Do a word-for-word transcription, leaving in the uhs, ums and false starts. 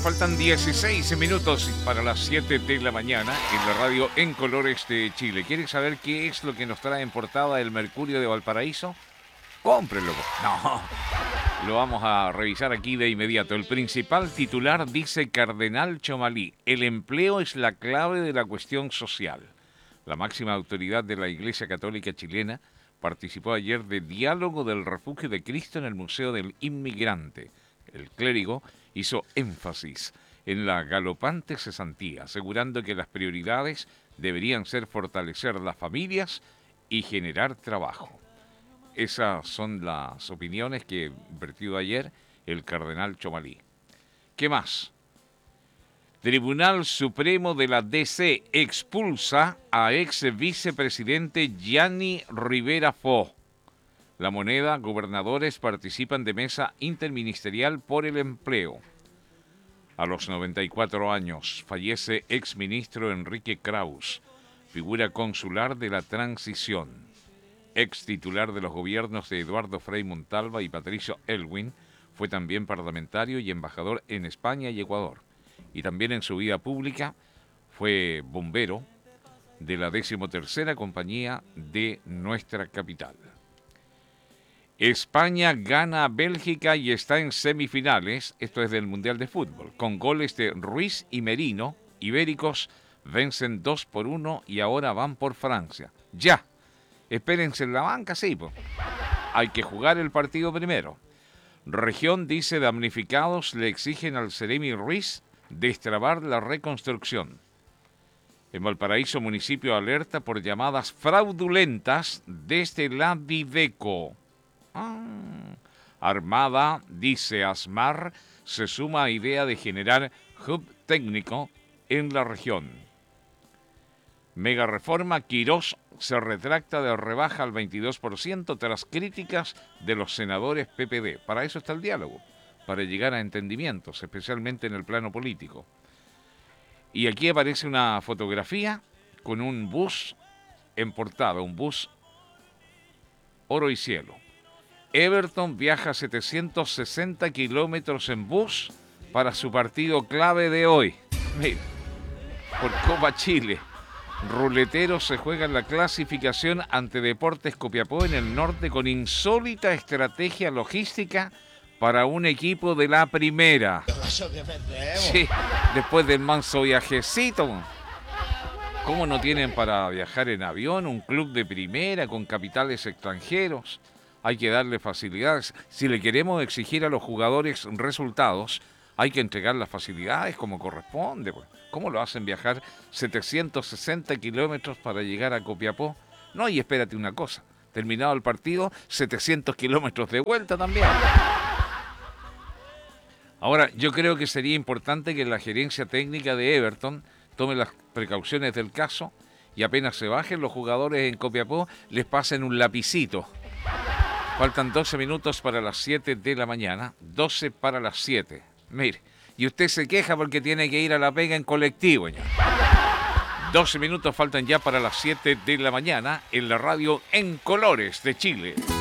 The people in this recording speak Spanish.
Faltan dieciséis minutos para las siete de la mañana en la radio En Colores de Chile. ¿Quieres saber qué es lo que nos trae en portada el Mercurio de Valparaíso? ¡Cómprelo! No, lo vamos a revisar aquí de inmediato. El principal titular dice Cardenal Chomalí: el empleo es la clave de la cuestión social. La máxima autoridad de la Iglesia Católica chilena participó ayer de Diálogo del Refugio de Cristo en el Museo del Inmigrante. El clérigo hizo énfasis en la galopante cesantía, asegurando que las prioridades deberían ser fortalecer las familias y generar trabajo. Esas son las opiniones que vertió ayer el cardenal Chomalí. ¿Qué más? Tribunal Supremo de la D C expulsa a ex vicepresidente Gianni Rivera Fo. La Moneda, gobernadores participan de mesa interministerial por el empleo. A los noventa y cuatro años fallece exministro Enrique Kraus, figura consular de la transición. Ex titular de los gobiernos de Eduardo Frei Montalva y Patricio Elwin, fue también parlamentario y embajador en España y Ecuador. Y también en su vida pública fue bombero de la decimotercera compañía de nuestra capital. España gana a Bélgica y está en semifinales, esto es del Mundial de Fútbol, con goles de Ruiz y Merino. Ibéricos vencen dos por uno y ahora van por Francia. Ya, espérense en la banca, sí, pues. Hay que jugar el partido primero. Región dice damnificados le exigen al Seremi Ruiz destrabar la reconstrucción. En Valparaíso, municipio alerta por llamadas fraudulentas desde la Viveco. Ah. Armada, dice Asmar, se suma a idea de generar hub técnico en la región. Mega reforma, Quirós se retracta de rebaja al veintidós por ciento tras críticas de los senadores P P D. Para eso está el diálogo, para llegar a entendimientos, especialmente en el plano político. Y aquí aparece una fotografía con un bus en portada, un bus oro y cielo. Everton viaja setecientos sesenta kilómetros en bus para su partido clave de hoy. Mira, por Copa Chile. Ruleteros se juegan la clasificación ante Deportes Copiapó en el norte con insólita estrategia logística para un equipo de la primera. Sí, después del manso viajecito. ¿Cómo no tienen para viajar en avión un club de primera con capitales extranjeros? Hay que darle facilidades. Si le queremos exigir a los jugadores resultados, hay que entregar las facilidades como corresponde. ¿Cómo lo hacen viajar setecientos sesenta kilómetros para llegar a Copiapó? No, y espérate una cosa. Terminado el partido, setecientos kilómetros de vuelta también. Ahora, yo creo que sería importante que la gerencia técnica de Everton tome las precauciones del caso y apenas se bajen los jugadores en Copiapó, les pasen un lapicito. Faltan doce minutos para las siete de la mañana, doce para las siete. Mire, y usted se queja porque tiene que ir a la pega en colectivo, señor. doce minutos faltan ya para las siete de la mañana en la radio En Colores de Chile.